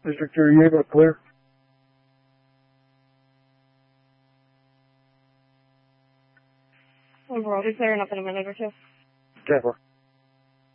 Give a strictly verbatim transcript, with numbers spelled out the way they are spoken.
District two, are you able to clear? Overall, be clearing up in a minute or two. ten four.